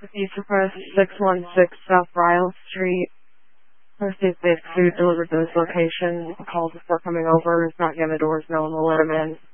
Pizza Press, 616 South Ryle Street. Received basic food delivered to this location. Calls before coming over. If not given the doors, no one will let him in.